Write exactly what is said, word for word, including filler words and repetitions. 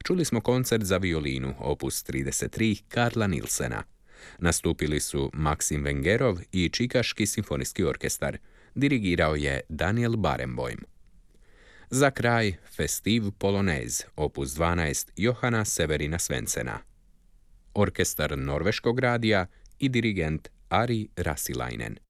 čuli smo koncert za violinu opus trideset tri Karla Nilsena. Nastupili su Maksim Vengerov i Čikaški simfonijski orkestar. Dirigirao je Daniel Barenboim. Za kraj Festiv Polonez opus dvanaest Johana Severina Svensena. Orkestar Norveškog radija i dirigent Ari Rasilainen.